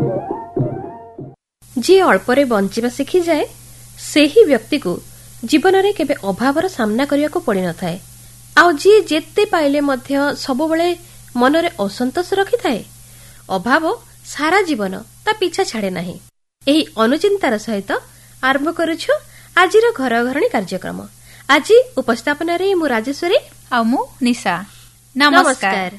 जी अल्परे बंचिबा शिखी जाए सेही व्यक्ति को जीवन में केबे अभावर सामना करिया को पड़ी न थाए। आउ जी जेते पाइले मध्य सब बेले मनरे असंतोष रखि थाए अभाव सारा जीवन ता पीछा छाड़े नाही। एही अनुचिंतार सहित आरंभ करूछु आजिर घर घरणी कार्यक्रम। आज उपस्थापन रे मु राजेश्वरी आ मु निशा। नमस्कार।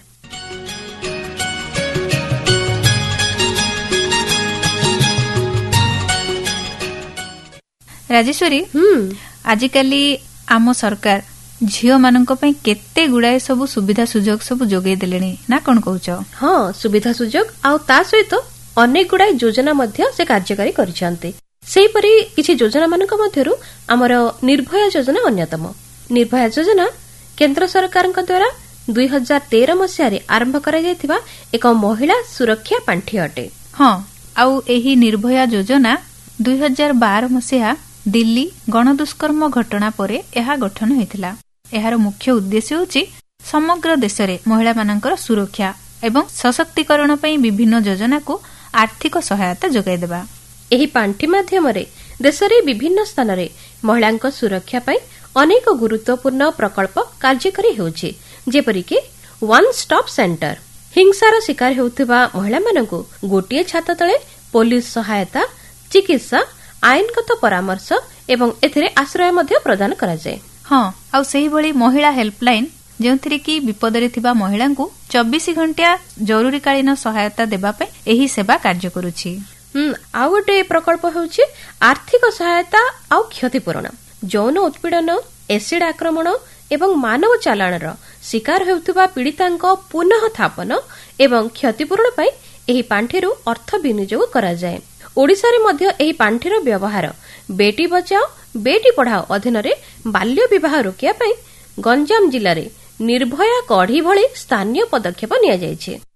राजेश्वरी आजिकाली आम सरकार झियो मानक पई केते गुड़ाए सब सुविधा सुजोग सब जोगै देलेनी ना कोन कहउछ? हाँ, सुविधा सुजोग आ ता सहित अनेक गुड़ाए योजना मध्य से कार्यकारी करिसंते। सेहीपरि किछि योजना मानक मध्यरु हमर निर्भया योजना अन्यतम। निर्भया योजना केंद्र सरकारक द्वारा 2013 मसियारे आरंभ करा जायतिबा एक महिला सुरक्षा पांठी अटे। हाँ, आउ एही निर्भया योजना 2012 मसिया दिल्ली गणदुष्कर्म घटना परे एहा गठन होइतिला। एहार मुख्य उद्देश्य होछि समग्र देशरे महिला मानकर सुरक्षा एवं सशक्तिकरण पई विभिन्न योजना को आर्थिक सहायता जोगाई देबा। एही पांठी माध्यमरे देशरे विभिन्न स्थान रे महिलांक सुरक्षा पई अनेक गुरुत्वपूर्ण प्रकल्प कार्यकारी हेउछि, जेपरि कि वन स्टॉप सेंटर। हिंसार शिकार हेउथिबा महिला मानकु गोटिए छात तळे पुलिस सहायता, चिकित्सा, आईनगत परामर्श एवं एथिरे आश्रय मध्य प्रदान करा जाय। हाँ, आउ सेही भली महिला हेल्पलाइन जेउथिरे कि विपदरे थिबा महिलांकु 24 घंटा जरूरीकालीन सहायता देबा पे एही सेवा कार्य करूछि। आउ गोटे प्रकल्प हेउछि आर्थिक सहायता आउ क्षतिपूरण। यौन उत्पीड़न, एसिड आक्रमण एवं मानव चालाणर शिकार हेउथिबा पीड़ितांक पुनः थापन एवं क्षतिपूरण पई एही पांठिरु अर्थ विनियोग करा जाय। ओडिसा रे मध्य एही पांठिर व्यवहार बेटी बचाओ बेटी पढ़ाओ अधीन रे बाल्य विवाह रोकिया पई गंजाम जिल्ला रे निर्भया कढ़ी भली स्थानीय पदक्षेप निया जायछि।